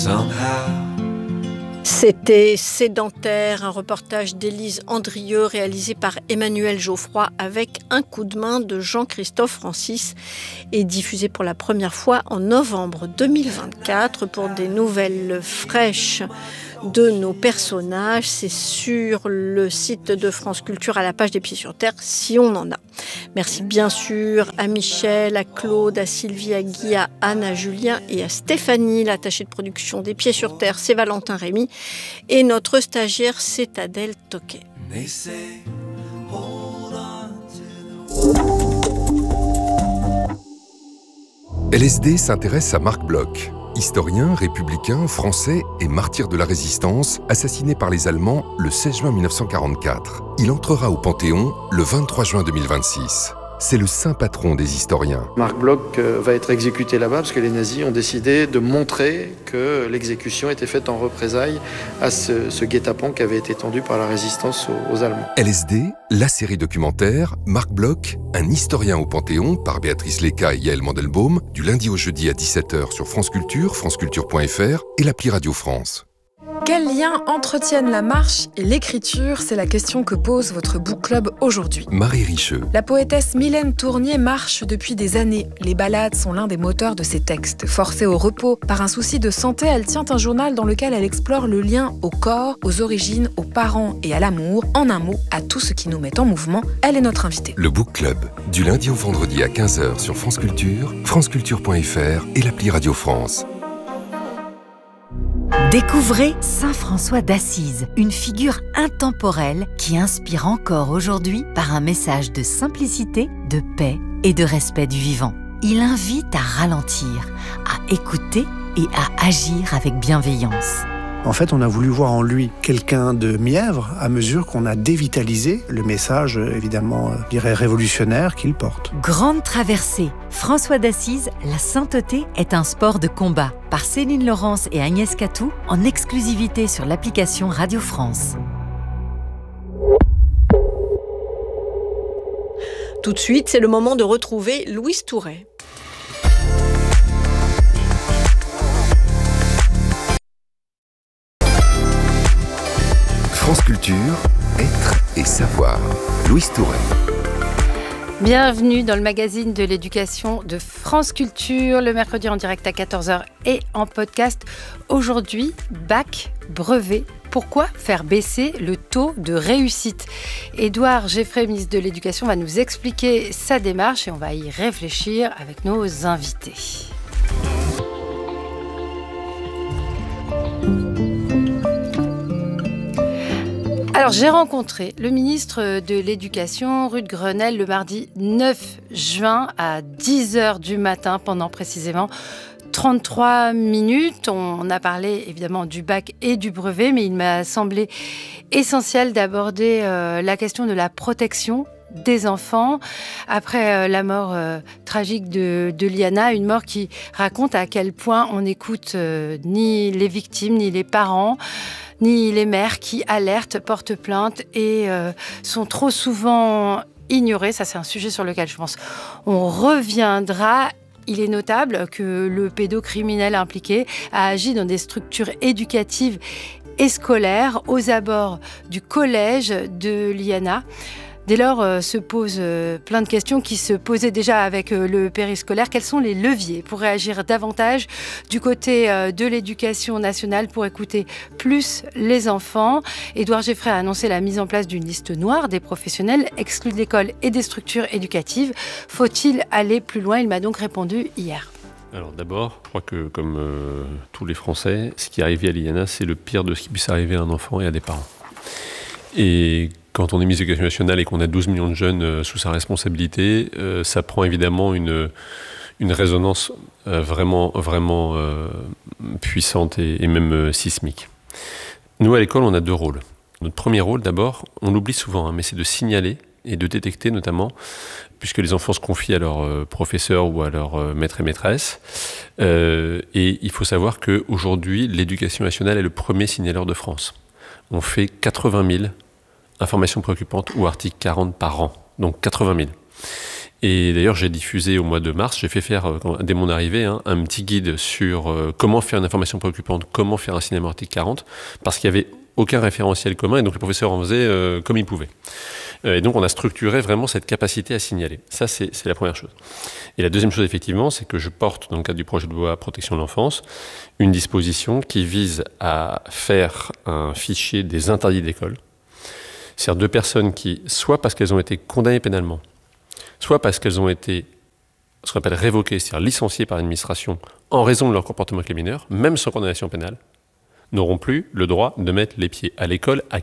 C'était Sédentaire, un reportage d'Élise Andrieux réalisé par Emmanuel Geoffroy avec un coup de main de Jean-Christophe Francis et diffusé pour la première fois en novembre 2024 pour des nouvelles fraîches de nos personnages. C'est sur le site de France Culture à la page des Pieds sur Terre si on en a. Merci bien sûr à Michel, à Claude, à Sylvie, à Guy, à Anne, à Julien et à Stéphanie. L'attaché de production des Pieds sur Terre, c'est Valentin Rémy. Et notre stagiaire, c'est Adèle Toquet. LSD s'intéresse à Marc Bloch, historien, républicain, français et martyr de la résistance, assassiné par les Allemands le 16 juin 1944. Il entrera au Panthéon le 23 juin 2026. C'est le saint patron des historiens. Marc Bloch va être exécuté là-bas parce que les nazis ont décidé de montrer que l'exécution était faite en représailles à ce guet-apens qui avait été tendu par la résistance aux Allemands. LSD, la série documentaire, Marc Bloch, un historien au Panthéon, par Béatrice Léca et Yaël Mandelbaum, du lundi au jeudi à 17h sur France Culture, franceculture.fr et l'appli Radio France. Quels liens entretiennent la marche et l'écriture ? C'est la question que pose votre book club aujourd'hui. Marie Richeux. La poétesse Mylène Tournier marche depuis des années. Les ballades sont l'un des moteurs de ses textes. Forcée au repos par un souci de santé, elle tient un journal dans lequel elle explore le lien au corps, aux origines, aux parents et à l'amour. En un mot, à tout ce qui nous met en mouvement. Elle est notre invitée. Le book club, du lundi au vendredi à 15h sur France Culture, franceculture.fr et l'appli Radio France. Découvrez Saint François d'Assise, une figure intemporelle qui inspire encore aujourd'hui par un message de simplicité, de paix et de respect du vivant. Il invite à ralentir, à écouter et à agir avec bienveillance. En fait, on a voulu voir en lui quelqu'un de mièvre à mesure qu'on a dévitalisé le message, évidemment, je dirais révolutionnaire qu'il porte. Grande traversée. François d'Assise, la sainteté est un sport de combat. Par Céline Laurence et Agnès Catou, en exclusivité sur l'application Radio France. Tout de suite, c'est le moment de retrouver Louise Touret. France Culture, être et savoir. Louise Touret. Bienvenue dans le magazine de l'éducation de France Culture, le mercredi en direct à 14h et en podcast. Aujourd'hui, bac, brevet. Pourquoi faire baisser le taux de réussite ? Édouard Geffray, ministre de l'Éducation, va nous expliquer sa démarche et on va y réfléchir avec nos invités. Alors, j'ai rencontré le ministre de l'Éducation, Ruth Grenelle, le mardi 9 juin à 10h du matin, pendant précisément 33 minutes. On a parlé évidemment du bac et du brevet, mais il m'a semblé essentiel d'aborder la question de la protection des enfants après la mort tragique de Liana, une mort qui raconte à quel point on n'écoute ni les victimes, ni les parents, ni les mères qui alertent, portent plainte et sont trop souvent ignorées. Ça, c'est un sujet sur lequel je pense on reviendra. Il est notable que le pédocriminel impliqué a agi dans des structures éducatives et scolaires aux abords du collège de Liana. Dès lors, se posent plein de questions qui se posaient déjà avec le périscolaire. Quels sont les leviers pour réagir davantage du côté de l'éducation nationale pour écouter plus les enfants ? Édouard Geffray a annoncé la mise en place d'une liste noire des professionnels exclus de l'école et des structures éducatives. Faut-il aller plus loin ? Il m'a donc répondu hier. Alors d'abord, je crois que comme tous les Français, ce qui est arrivé à Liana, c'est le pire de ce qui puisse arriver à un enfant et à des parents. Et quand on est ministre de l'Éducation nationale et qu'on a 12 millions de jeunes sous sa responsabilité, ça prend évidemment une résonance vraiment puissante et même sismique. Nous, à l'école, on a deux rôles. Notre premier rôle, d'abord, on l'oublie souvent, mais c'est de signaler et de détecter notamment, puisque les enfants se confient à leurs professeurs ou à leurs maîtres et maîtresses. Et il faut savoir qu'aujourd'hui, l'éducation nationale est le premier signaleur de France. On fait 80 000 informations préoccupantes ou articles 40 par an, donc 80 000. Et d'ailleurs, j'ai diffusé au mois de mars, j'ai fait faire, dès mon arrivée, un petit guide sur comment faire une information préoccupante, comment faire un signalement article 40, parce qu'il n'y avait aucun référentiel commun, et donc les professeurs en faisaient comme ils pouvaient. Et donc on a structuré vraiment cette capacité à signaler. Ça, c'est la première chose. Et la deuxième chose, effectivement, c'est que je porte, dans le cadre du projet de loi protection de l'enfance, une disposition qui vise à faire un fichier des interdits d'école. C'est-à-dire de personnes qui, soit parce qu'elles ont été condamnées pénalement, soit parce qu'elles ont été, ce qu'on appelle révoquées, c'est-à-dire licenciées par l'administration en raison de leur comportement avec les mineurs, même sans condamnation pénale, n'auront plus le droit de mettre les pieds à l'école à